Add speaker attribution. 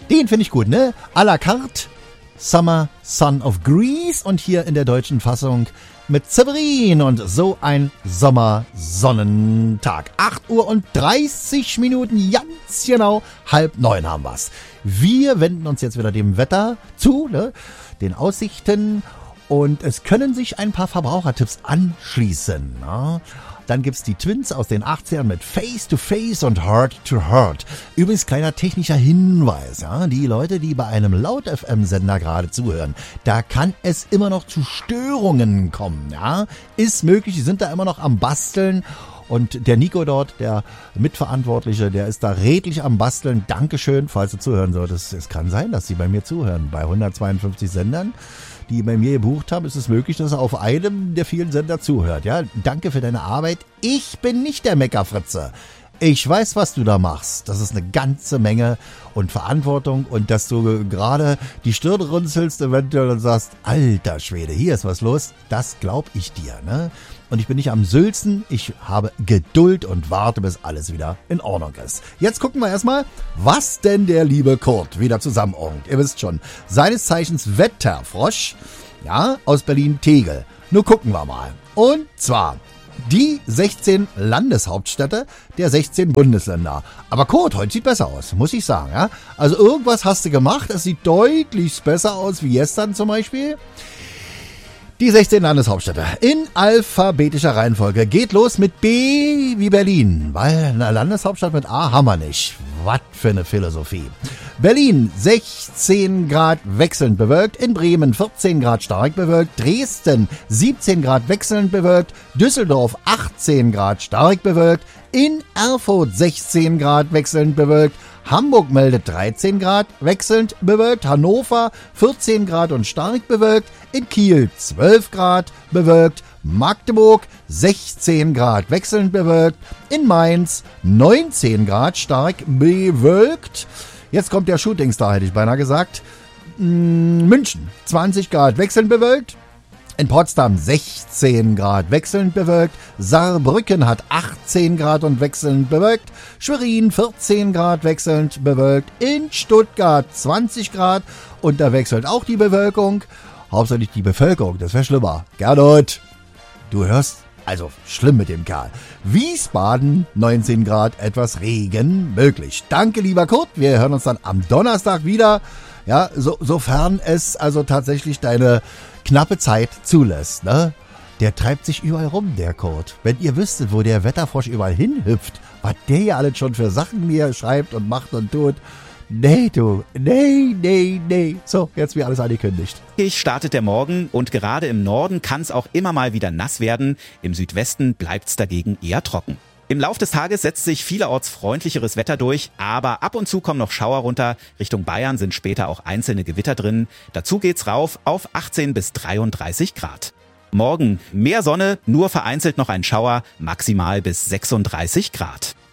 Speaker 1: Den finde ich gut, ne? À la carte, Summer Son of Greece und hier in der deutschen Fassung mit Severin und so ein Sommersonnentag. 8:30 Minuten, ganz genau, 8:30 haben wir's. Wir wenden uns jetzt wieder dem Wetter zu, ne? Den Aussichten, und es können sich ein paar Verbrauchertipps anschließen. Ne? Dann gibt's die Twins aus den 80ern mit Face to Face und Heart to Heart. Übrigens kleiner technischer Hinweis, ja, die Leute, die bei einem Laut-FM-Sender gerade zuhören, da kann es immer noch zu Störungen kommen, ja. Ist möglich, die sind da immer noch am Basteln. Und der Nico dort, der Mitverantwortliche, der ist da redlich am Basteln. Dankeschön, falls du zuhören solltest. Es kann sein, dass sie bei mir zuhören. Bei 152 Sendern, die bei mir gebucht haben, ist es möglich, dass er auf einem der vielen Sender zuhört. Ja, danke für deine Arbeit. Ich bin nicht der Meckerfritze. Ich weiß, was du da machst. Das ist eine ganze Menge und Verantwortung, und dass du gerade die Stirn runzelst eventuell und sagst, alter Schwede, hier ist was los, das glaub ich dir, ne? Und ich bin nicht am Sülzen, ich habe Geduld und warte, bis alles wieder in Ordnung ist. Jetzt gucken wir erstmal, was denn der liebe Kurt wieder zusammenordnet. Ihr wisst schon, seines Zeichens Wetterfrosch, ja, aus Berlin-Tegel. Nur gucken wir mal. Und zwar die 16 Landeshauptstädte der 16 Bundesländer. Aber Kurt, heute sieht besser aus, muss ich sagen. Ja? Also irgendwas hast du gemacht, es sieht deutlich besser aus wie gestern zum Beispiel. Die 16 Landeshauptstädte in alphabetischer Reihenfolge. Geht los mit B wie Berlin, weil eine Landeshauptstadt mit A haben wir nicht. Was für eine Philosophie. Berlin 16 Grad wechselnd bewölkt, in Bremen 14 Grad stark bewölkt, Dresden 17 Grad wechselnd bewölkt, Düsseldorf 18 Grad stark bewölkt, in Erfurt 16 Grad wechselnd bewölkt, Hamburg meldet 13 Grad wechselnd bewölkt, Hannover 14 Grad und stark bewölkt, in Kiel 12 Grad bewölkt, Magdeburg 16 Grad wechselnd bewölkt, in Mainz 19 Grad stark bewölkt. Jetzt kommt der Shootingstar, hätte ich beinahe gesagt. München 20 Grad wechselnd bewölkt. In Potsdam 16 Grad wechselnd bewölkt, Saarbrücken hat 18 Grad und wechselnd bewölkt, Schwerin 14 Grad wechselnd bewölkt, in Stuttgart 20 Grad und da wechselt auch die Bewölkung. Hauptsächlich die Bevölkerung, das wäre schlimmer. Gernot, du hörst, also schlimm mit dem Kerl. Wiesbaden 19 Grad, etwas Regen möglich. Danke, lieber Kurt, wir hören uns dann am Donnerstag wieder. Ja, sofern es also tatsächlich deine knappe Zeit zulässt, ne? Der treibt sich überall rum, der Kurt. Wenn ihr wüsstet, wo der Wetterfrosch überall hinhüpft, was der ja alles schon für Sachen mir schreibt und macht und tut. Nee, du. Nee. So, jetzt wie alles angekündigt.
Speaker 2: Startet der Morgen und gerade im Norden kann es auch immer mal wieder nass werden. Im Südwesten bleibt es dagegen eher trocken. Im Lauf des Tages setzt sich vielerorts freundlicheres Wetter durch, aber ab und zu kommen noch Schauer runter. Richtung Bayern sind später auch einzelne Gewitter drin. Dazu geht's rauf auf 18 bis 33 Grad. Morgen mehr Sonne, nur vereinzelt noch ein Schauer, maximal bis 36 Grad.